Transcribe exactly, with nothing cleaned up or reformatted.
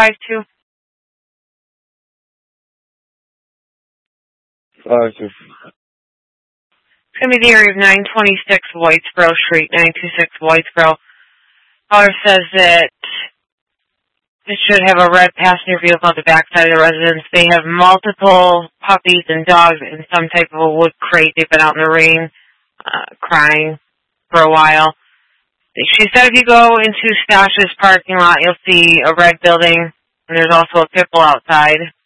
five two? Five two. It's going to be the area of nine twenty-six Whitesboro Street, nine twenty-six Whitesboro. Caller says that it should have a red passenger vehicle at the backside of the residence. They have multiple puppies and dogs in some type of a wood crate. They've been out in the rain, uh, crying for a while. She said if you go into Stash's parking lot, you'll see a red building, and there's also a pit bull outside.